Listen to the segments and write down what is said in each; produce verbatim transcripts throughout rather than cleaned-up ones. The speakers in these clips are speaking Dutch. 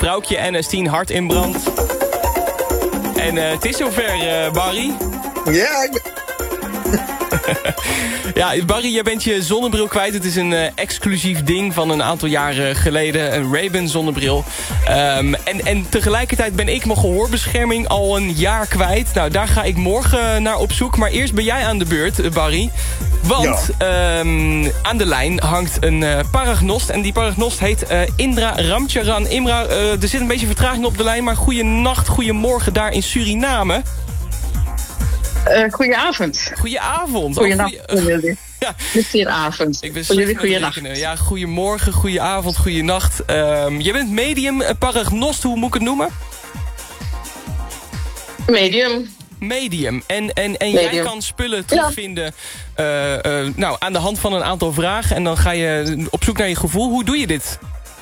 Sproukje en uh, Stien hart in brand. En uh, het is zover, uh, Barry. Ja, ik ben... Ja, Barry, jij bent je zonnebril kwijt. Het is een uh, exclusief ding van een aantal jaren geleden. Een Ray-Ban zonnebril. Um, en, en tegelijkertijd ben ik mijn gehoorbescherming al een jaar kwijt. Nou, daar ga ik morgen naar op zoek. Maar eerst ben jij aan de beurt, Barry. Want ja. um, aan de lijn hangt een uh, paragnost. En die paragnost heet uh, Indra Ramcharan. Imra, uh, er zit een beetje vertraging op de lijn. Maar goeienacht, goeiemorgen daar in Suriname. Uh, goedenavond. Goedenavond. Goedenacht voor jullie. Ja. Het is hier avond. Ik ben voor jullie goedenacht. Ja, goedemorgen, goedenavond, goedenacht. Um, je bent medium, uh, paragnost, hoe moet ik het noemen? Medium. Medium. En, en, en Medium. jij kan spullen terugvinden ja. uh, uh, nou, aan de hand van een aantal vragen. En dan ga je op zoek naar je gevoel. Hoe doe je dit?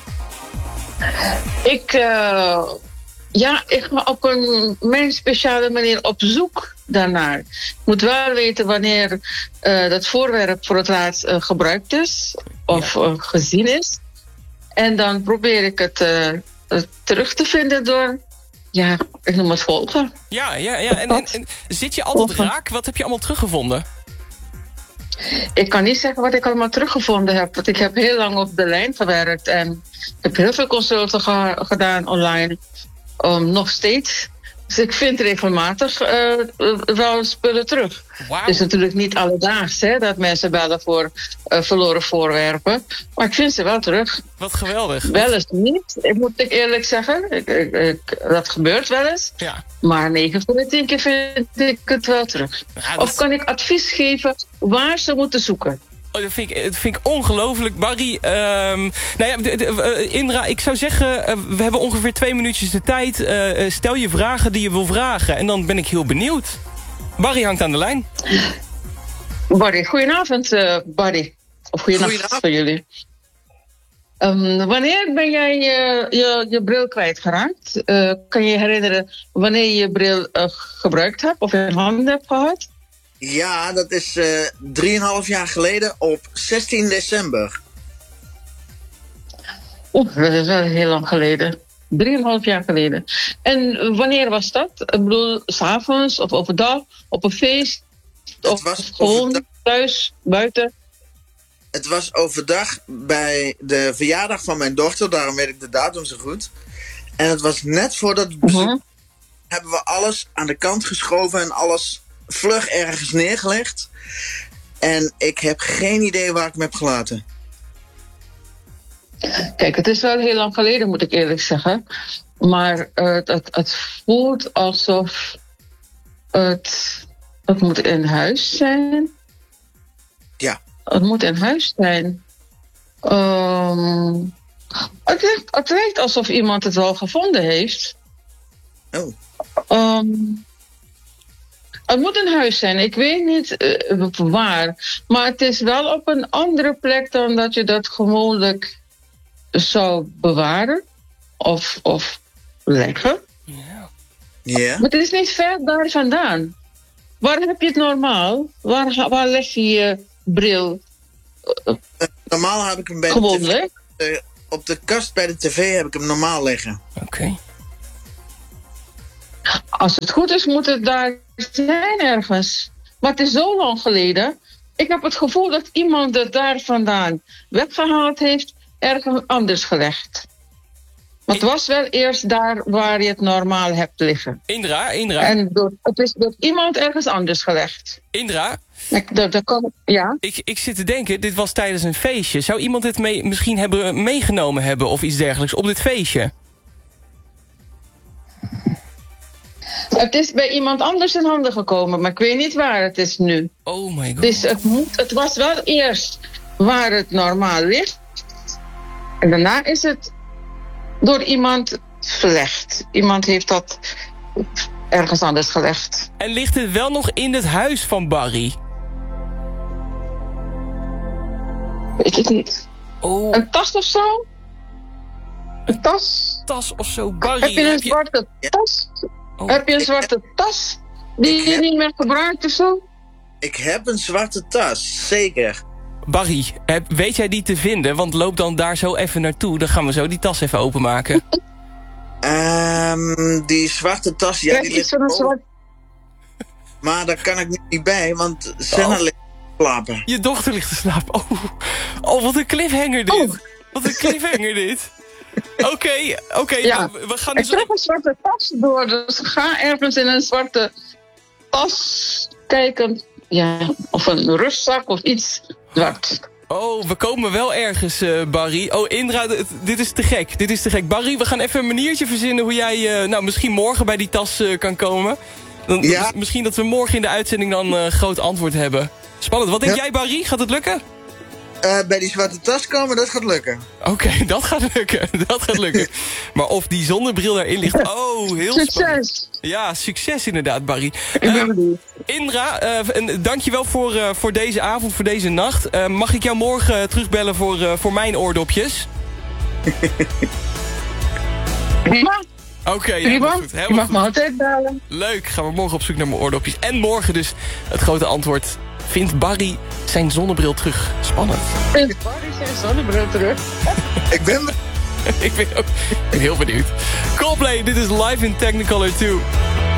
Ik... Uh... Ja, ik ga op een mijn speciale manier op zoek daarnaar. Ik moet wel weten wanneer uh, dat voorwerp voor het laatst uh, gebruikt is of uh, gezien is. En dan probeer ik het uh, terug te vinden door, ja, ik noem het volgen. Ja, ja, ja. En, en, en zit je altijd raak? Wat heb je allemaal teruggevonden? Ik kan niet zeggen wat ik allemaal teruggevonden heb. Want ik heb heel lang op de lijn gewerkt en ik heb heel veel consulten ge- gedaan online. Um, nog steeds. Dus ik vind regelmatig uh, wel spullen terug. Wow. Het is natuurlijk niet alledaags hè, dat mensen bellen voor uh, verloren voorwerpen. Maar ik vind ze wel terug. Wat geweldig. Wel eens niet, ik moet ik eerlijk zeggen. Ik, ik, ik, dat gebeurt wel eens. Ja. Maar negen van de tien keer vind ik het wel terug. Ja, dat... Of kan ik advies geven waar ze moeten zoeken? Oh, dat vind ik, dat vind ik ongelooflijk. Barry, um, nou ja, de, de, uh, Indra, ik zou zeggen, uh, we hebben ongeveer twee minuutjes de tijd. Uh, stel je vragen die je wil vragen. En dan ben ik heel benieuwd. Barry hangt aan de lijn. Barry, goedenavond, uh, Barry. Of goedenacht voor jullie. Um, wanneer ben jij uh, je, je bril kwijtgeraakt? Uh, kan je je herinneren wanneer je je bril uh, gebruikt hebt of in handen hebt gehad? Ja, dat is uh, drieënhalf jaar geleden op zestien december. Oeh, dat is wel heel lang geleden. Drieënhalf jaar geleden. En wanneer was dat? Ik bedoel, 's avonds of overdag, op een feest? Het of was gewoon overdag. thuis, buiten? Het was overdag bij de verjaardag van mijn dochter, daarom weet ik de datum zo goed. En het was net voordat het bezoek, uh-huh. hebben we alles aan de kant geschoven en alles vlug ergens neergelegd. En ik heb geen idee waar ik hem heb gelaten. Kijk, het is wel heel lang geleden, moet ik eerlijk zeggen. Maar uh, het, het voelt alsof het, het moet in huis zijn. Ja. Het moet in huis zijn. Um, het, lijkt, het lijkt alsof iemand het wel gevonden heeft. Oh. Um, Het moet een huis zijn. Ik weet niet uh, waar. Maar het is wel op een andere plek dan dat je dat gewoonlijk zou bewaren. Of, of leggen. Ja. Yeah. Maar het is niet ver daar vandaan. Waar heb je het normaal? Waar, waar leg je je bril? Uh, normaal heb ik hem bij gewoonlijk? de tv. Uh, op de kast bij de tv heb ik hem normaal liggen. Oké. Okay. Als het goed is, moet het daar zijn ergens. Maar het is zo lang geleden. Ik heb het gevoel dat iemand het daar vandaan weggehaald heeft, ergens anders gelegd. Maar het was wel eerst daar waar je het normaal hebt liggen. Indra, Indra. En door, het is door iemand ergens anders gelegd. Indra? Ik, dat, dat kan, ja? Ik, ik zit te denken, dit was tijdens een feestje. Zou iemand dit mee, misschien hebben meegenomen hebben of iets dergelijks op dit feestje? Het is bij iemand anders in handen gekomen, maar ik weet niet waar het is nu. Oh my god. Dus het, moet, het was wel eerst waar het normaal ligt. En daarna is het door iemand verlegd. Iemand heeft dat ergens anders gelegd. En ligt het wel nog in het huis van Barry? Weet ik niet. Oh. Een tas of zo? Een tas? Tas of zo, Barry. Heb je een heb je... zwarte tas? Oh. Heb je een zwarte tas die ik je heb... niet meer gebruikt of zo? Ik heb een zwarte tas, zeker. Barry, weet jij die te vinden? Want loop dan daar zo even naartoe. Dan gaan we zo die tas even openmaken. Um, die zwarte tas, ja, Kijk, die iets ligt van een boven. zwart... Maar daar kan ik nu niet bij, want Senna Oh. ligt te slapen. Je dochter ligt te slapen. Oh, oh wat een cliffhanger dit. Oh. Wat een cliffhanger dit. Oké, oké. Okay, Ja. we, we gaan Ik dus... trek een zwarte tas door, dus ga ergens in een zwarte tas kijken. Ja, of een rustzak of iets zwart. Oh, we komen wel ergens, uh, Barry. Oh, Indra, d- dit is te gek. Dit is te gek. Barry, we gaan even een maniertje verzinnen hoe jij uh, nou, misschien morgen bij die tas uh, kan komen. Dan, Ja. Misschien dat we morgen in de uitzending dan uh, groot antwoord hebben. Spannend. Wat denk Ja. jij, Barry? Gaat het lukken? Uh, bij die zwarte tas komen, dat gaat lukken. Oké, okay, dat gaat lukken. Dat gaat lukken. Maar of die zonnebril daarin ligt... Oh, heel spannend. Succes! Ja, succes inderdaad, Barry. Ik ben Uh, benieuwd. Indra, uh, en dankjewel voor, uh, voor deze avond, voor deze nacht. Uh, mag ik jou morgen uh, terugbellen voor, uh, voor mijn oordopjes? Prima, Oké, okay, prima. helemaal goed. Je Helemaal mag goed. me altijd bellen. Leuk, gaan we morgen op zoek naar mijn oordopjes. En morgen dus het grote antwoord. Vindt Barry zijn zonnebril terug? Spannend. Vindt Barry zijn zonnebril terug? Ik ben... ik, ben ook, ik ben heel benieuwd. Coldplay, dit is Live in Technicolor twee.